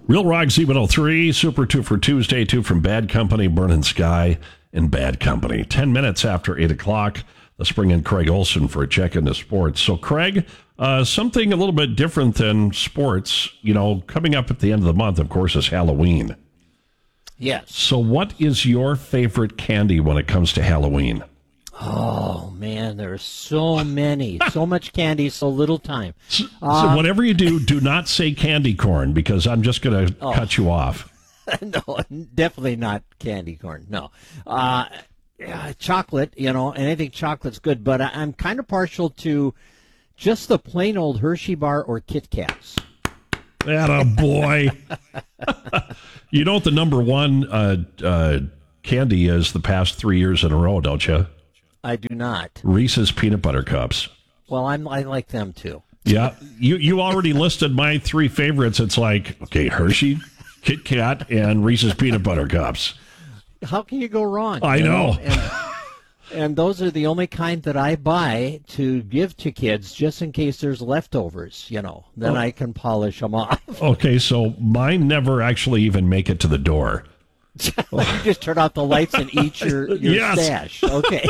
Real Rock Z103, Super 2 for Tuesday, 2 from Bad Company, Burning Sky, and Bad Company. 10 minutes after 8 o'clock, let's bring in Craig Olson for a check into sports. So, Craig, something a little bit different than sports, coming up at the end of the month, of course, is Halloween. Yes. So what is your favorite candy when it comes to Halloween? Oh, man, there are so many. So much candy, so little time. So whatever you do not say candy corn, because I'm just going to cut you off. No, definitely not candy corn. No. Chocolate, anything chocolate's good, but I'm kind of partial to just the plain old Hershey bar or Kit Kats. Atta boy. You know what the number one candy is the past 3 years in a row, don't you? I do not. Reese's Peanut Butter Cups. Well, I like them too. Yeah, you already listed my three favorites. It's like, okay, Hershey, Kit Kat, and Reese's Peanut Butter Cups. How can you go wrong? I know. And those are the only kind that I buy to give to kids just in case there's leftovers, Then I can polish them off. Okay, so mine never actually even make it to the door. You just turn out the lights and eat your Yes. stash. Okay.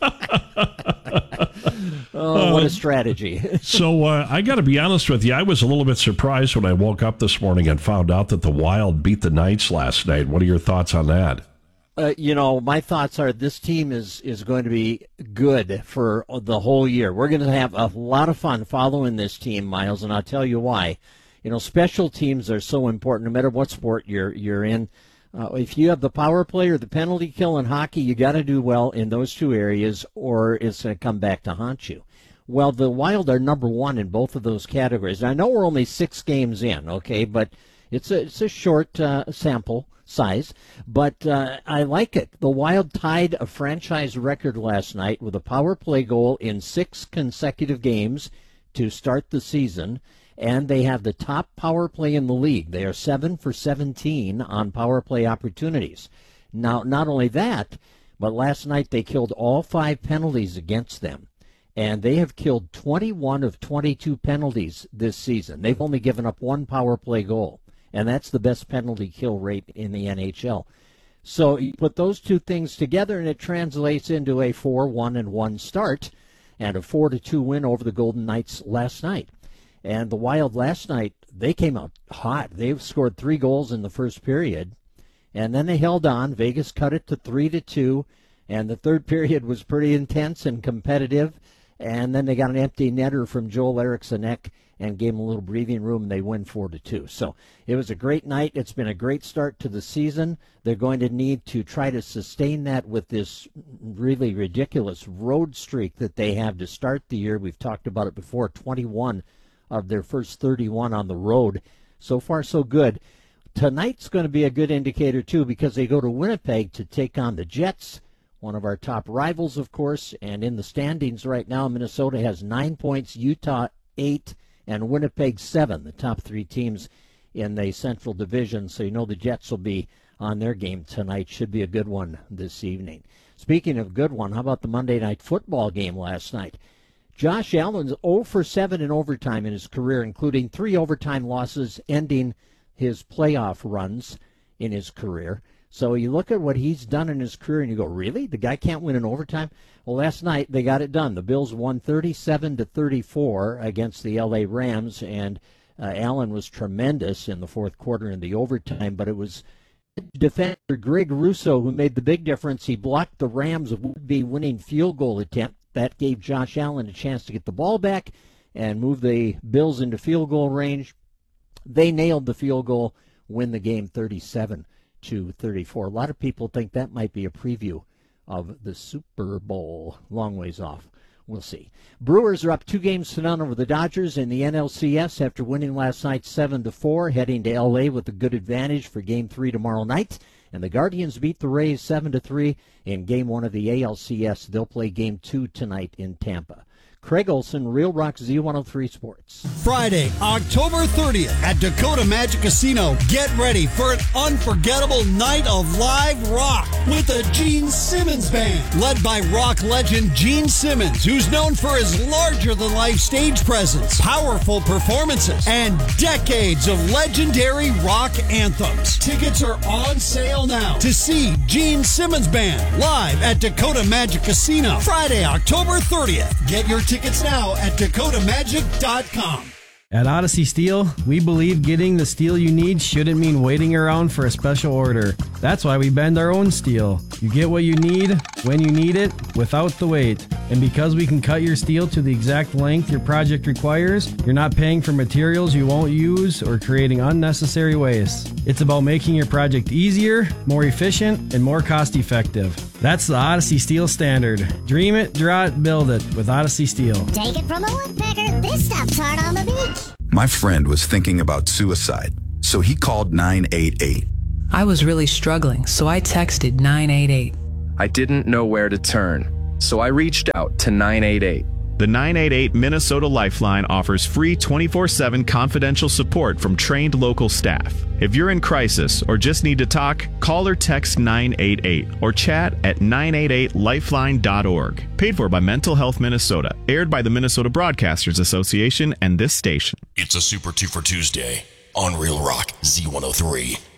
What a strategy. So I got to be honest with you. I was a little bit surprised when I woke up this morning and found out that the Wild beat the Knights last night. What are your thoughts on that? My thoughts are this team is going to be good for the whole year. We're going to have a lot of fun following this team, Miles, and I'll tell you why. Special teams are so important no matter what sport you're in. If you have the power play or the penalty kill in hockey, you got to do well in those two areas or it's going to come back to haunt you. Well, the Wild are number one in both of those categories. I know we're only 6 games in, okay, but it's a short sample size, but I like it. The Wild tied a franchise record last night with a power play goal in 6 consecutive games to start the season, and they have the top power play in the league. They are 7 for 17 on power play opportunities. Now, not only that, but last night they killed all 5 penalties against them, and they have killed 21 of 22 penalties this season. They've only given up 1 power play goal, and that's the best penalty kill rate in the NHL. So you put those two things together, and it translates into a 4-1-1 start and a 4-2 win over the Golden Knights last night. And the Wild last night, they came out hot. They scored 3 goals in the first period, and then they held on. Vegas cut it to 3-2, and the third period was pretty intense and competitive. And then they got an empty netter from Joel Eriksson Ek and gave him a little breathing room, and they win 4-2. So it was a great night. It's been a great start to the season. They're going to need to try to sustain that with this really ridiculous road streak that they have to start the year. We've talked about it before, 21 of their first 31 on the road. So far, so good. Tonight's going to be a good indicator, too, because they go to Winnipeg to take on the Jets, one of our top rivals, of course. And in the standings right now, Minnesota has 9 points, Utah 8, and Winnipeg 7, the top 3 teams in the Central Division. So the Jets will be on their game tonight. Should be a good one this evening. Speaking of good one, how about the Monday Night Football game last night? Josh Allen's 0 for 7 in overtime in his career, including 3 overtime losses, ending his playoff runs in his career. So you look at what he's done in his career and you go, really? The guy can't win in overtime? Well, last night they got it done. The Bills won 37-34 against the LA Rams, and Allen was tremendous in the fourth quarter in the overtime, but it was defender Greg Russo who made the big difference. He blocked the Rams' would-be winning field goal attempt. That gave Josh Allen a chance to get the ball back and move the Bills into field goal range. They nailed the field goal, win the game 37-34. A lot of people think that might be a preview of the Super Bowl. Long ways off. We'll see. Brewers are up 2-0 over the Dodgers in the NLCS after winning last night 7-4, heading to L.A. with a good advantage for Game 3 tomorrow night. And the Guardians beat the Rays 7-3 in Game 1 of the ALCS. They'll play Game 2 tonight in Tampa. Craig Olson, Real Rock Z103 Sports. Friday, October 30th at Dakota Magic Casino. Get ready for an unforgettable night of live rock with the Gene Simmons Band, led by rock legend Gene Simmons, who's known for his larger-than-life stage presence, powerful performances, and decades of legendary rock anthems. Tickets are on sale now to see Gene Simmons Band live at Dakota Magic Casino, Friday, October 30th. Get your tickets now at dakotamagic.com. At Odyssey Steel, we believe getting the steel you need shouldn't mean waiting around for a special order. That's why we bend our own steel. You get what you need, when you need it, without the wait. And because we can cut your steel to the exact length your project requires, you're not paying for materials you won't use or creating unnecessary waste. It's about making your project easier, more efficient, and more cost-effective. That's the Odyssey Steel standard. Dream it, draw it, build it with Odyssey Steel. Take it from a woodpecker, this stuff's hard on the beach. My friend was thinking about suicide, so he called 988. I was really struggling, so I texted 988. I didn't know where to turn, so I reached out to 988. The 988 Minnesota Lifeline offers free 24/7 confidential support from trained local staff. If you're in crisis or just need to talk, call or text 988 or chat at 988lifeline.org. Paid for by Mental Health Minnesota. Aired by the Minnesota Broadcasters Association and this station. It's a Super 2 for Tuesday on Real Rock Z103.